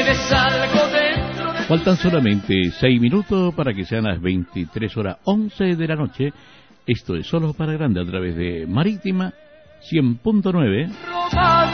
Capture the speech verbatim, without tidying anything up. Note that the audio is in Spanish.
tienes algo dentro de... Faltan solamente seis minutos para que sean las veintitrés horas once de la noche. Esto es Solo para Grande a través de Marítima cien punto nueve.